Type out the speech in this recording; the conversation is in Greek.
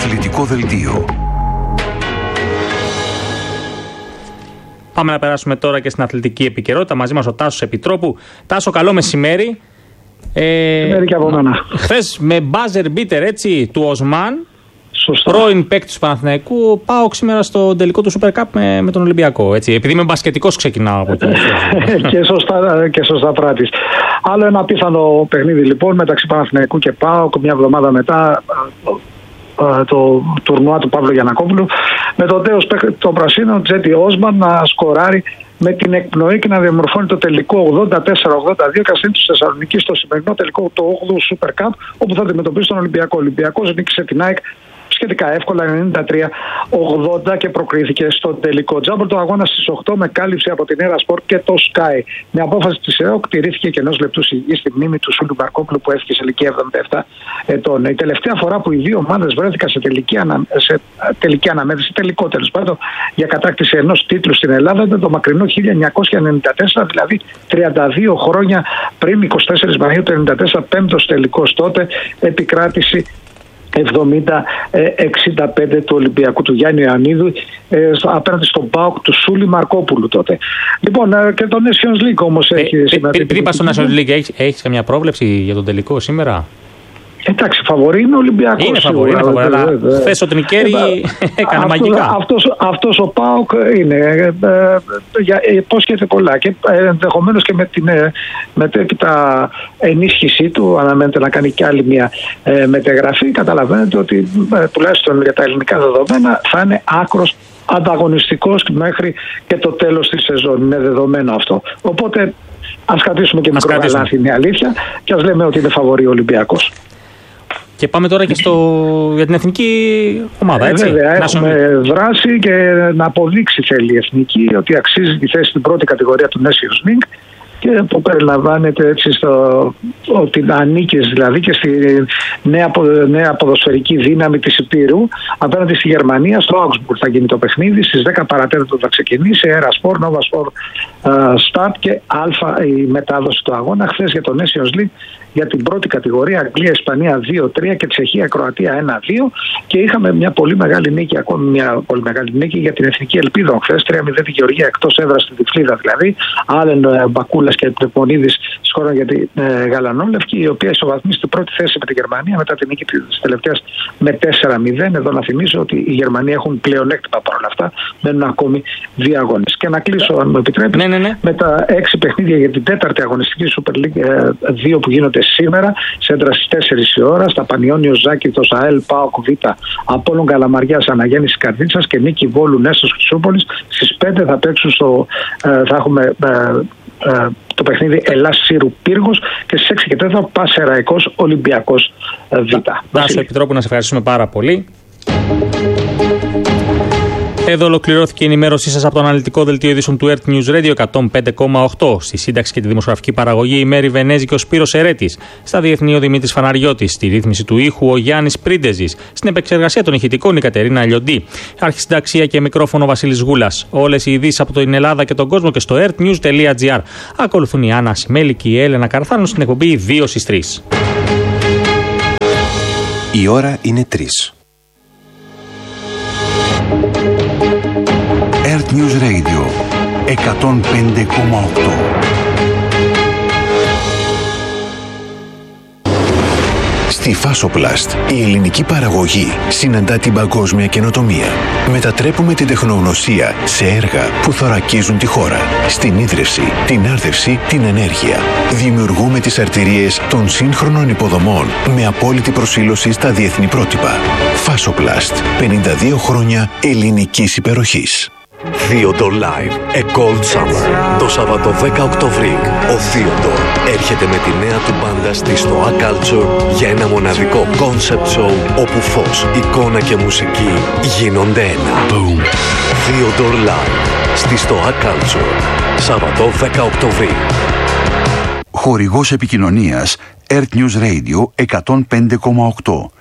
Αθλητικό δελτίο. Πάμε να περάσουμε τώρα και στην αθλητική επικαιρότητα. Μαζί μας ο Τάσος Επιτρόπου. Τάσο, καλό μεσημέρι. Μεσημέρι και από μένα. Χθες με buzzer beater, έτσι, του Οσμάν, σωστά, πρώην παίκτη του Παναθηναϊκού, πάω σήμερα στο τελικό του Super Cup με τον Ολυμπιακό. Έτσι, επειδή είμαι μπασκετικός, ξεκινάω από εκεί. και σωστά πράτης. Άλλο ένα πιθανό παιχνίδι λοιπόν μεταξύ Παναθηναϊκού και ΠΑΟΚ, μια εβδομάδα μετά το τουρνουά του Παύλου Γιαννακόπουλου, με τον τέος των Πρασίνων Τζέντι Όσμαν να σκοράρει με την εκπνοή και να διαμορφώνει το τελικό 84-82 και στείλει του Θεσσαλονίκη στο σημερινό τελικό του 8ου Super Cup, όπου θα αντιμετωπίσει τον Ολυμπιακό. Ο Ολυμπιακός νίκησε την ΑΕΚ σχετικά εύκολα 93-80 και προκρίθηκε στο τελικό. Τζάμπορ το αγώνα στις 8 με κάλυψη από την Έρα Sport και το Sky. Με απόφαση της ΕΟΚ τηρήθηκε και ενός λεπτού σιγή στη μνήμη του Σούλου Μπαρκόπουλου που έφυγε σε ηλικία 77 ετών. Η τελευταία φορά που οι δύο ομάδες βρέθηκαν σε τελική αναμέτρηση, τελικό τέλος πάντων, για κατάκτηση ενός τίτλου στην Ελλάδα ήταν το μακρινό 1994, δηλαδή 32 χρόνια πριν, 24 Μαΐου του 1994, πέμπτος τελικός τότε, επικράτηση 70-65 του Ολυμπιακού του Γιάννη Ιωαννίδου απέναντι στον ΠΑΟΚ του Σούλη Μαρκόπουλου τότε. Λοιπόν, και το Nations League όμως έχει σήμερα. Πριν πας στο Nations League, έχεις καμιά πρόβλεψη για τον τελικό σήμερα? Εντάξει, φαβορί είναι ο Ολυμπιακός. Είναι φαβορί, αλλά χθες ο Τρικέρι έκανε μαγικά. Αυτός ο ΠΑΟΚ είναι, υπόσχεται πολλά και ενδεχομένως και με την μετέπειτα ενίσχυσή του αναμένεται να κάνει κι άλλη μια μετεγραφή. Καταλαβαίνετε ότι τουλάχιστον για τα ελληνικά δεδομένα θα είναι άκρος ανταγωνιστικός μέχρι και το τέλος της σεζόν. Είναι δεδομένο αυτό. Οπότε ας κρατήσουμε και μικρό καλάθι, είναι αλήθεια, και ας λέμε ότι είναι φαβορί ο Ολυμπιακός. Και πάμε τώρα και για την εθνική ομάδα, έτσι. Βέβαια, έχουμε δράση και να αποδείξει θέλει η εθνική ότι αξίζει τη θέση στην πρώτη κατηγορία του Nations League και που περιλαμβάνεται έτσι ότι ανήκεις δηλαδή και στη νέα ποδοσφαιρική δύναμη της Υπήρου απέναντι στη Γερμανία, στο Augsburg θα γίνει το παιχνίδι, στις 10 παρατέταρτο θα ξεκινήσει, Έρα Sport, Nova Sport, Start και Αλφα η μετάδοση του αγώνα. Χθες για το Nations League για την πρώτη κατηγορία, Αγγλία, Ισπανία 2-3 και Τσεχία, Κροατία 1-2 και είχαμε μια πολύ μεγάλη νίκη, ακόμη μια πολύ μεγάλη νίκη για την Εθνική Ελπίδα χθες, 3-0 τη Γεωργία εκτός έδρας στην Τυφλίδα δηλαδή, Άλεν Μπακούλας και Τρεπονίδης σκόραν για τη Γαλανόλευκη, η οποία ισοβαθμίσει την πρώτη θέση με τη Γερμανία μετά την νίκη της τελευταίας με 4-0. Εδώ να θυμίσω ότι οι Γερμανοί έχουν πλεονέκτημα παρόλα αυτά, μένουν ακόμη 2 αγώνες. Και να κλείσω, αν μου επιτρέπετε, με τα 6 παιχνίδια για την τέταρτη αγωνιστική Super League 2 που γίνονται σήμερα, σέντρα στις 4 η ώρα, στα Πανιόνιο Ζάκηθος, ΑΕΛ, ΠΑΟΚ Β, Απόλλων Καλαμαριάς, Αναγέννησης Καρδίτσας και Νίκη Βόλου Νέστος Χρυσούπολης. Στις 5 θα παίξουν θα έχουμε το παιχνίδι Ελλάς Σύρου Πύργος και στις 6 και 4 Πασεραϊκός Ολυμπιακός Β. Τάσο Επιτρόπου, να σε ευχαριστούμε πάρα πολύ. Εδώ ολοκληρώθηκε η ενημέρωσή σας από το αναλυτικό δελτίο ειδήσεων του Earth News Radio 105,8. Στη σύνταξη και τη δημοσιογραφική παραγωγή η Μέρη Βενέζη και ο Σπύρος Ερέτης. Στα διεθνή ο Δημήτρης Φαναριώτης. Στη ρύθμιση του ήχου ο Γιάννης Πρίντεζης. Στην επεξεργασία των ηχητικών η Κατερίνα Λιοντή. Αρχισυνταξία και μικρόφωνο ο Βασίλης Γούλας. Όλες οι ειδήσεις από την Ελλάδα και τον κόσμο και στο earthnews.gr. Ακολουθούν η Άννα Σιμέλη και η Έλενα Καρθάνου στην εκπομπή 2 στις 3. Η ώρα είναι 3. Earth News Radio 105,8. Στη Φάσοπλαστ, η ελληνική παραγωγή συναντά την παγκόσμια καινοτομία. Μετατρέπουμε την τεχνογνωσία σε έργα που θωρακίζουν τη χώρα. Στην ίδρυυση, την άρδευση, την ενέργεια. Δημιουργούμε τις αρτηρίες των σύγχρονων υποδομών με απόλυτη προσήλωση στα διεθνή πρότυπα. Φάσοπλαστ, 52 χρόνια ελληνικής υπεροχής. Theodore Live, A Cold Summer. Το Σάββατο 10 Οκτωβρίου, ο Theodore έρχεται με τη νέα του μπάντα στη Stoa Culture για ένα μοναδικό concept show όπου φως, εικόνα και μουσική γίνονται ένα. Boom. Theodore Live, στη Stoa Culture, Σάββατο 10 Οκτωβρίου. Χορηγός επικοινωνίας Earth News Radio 105,8.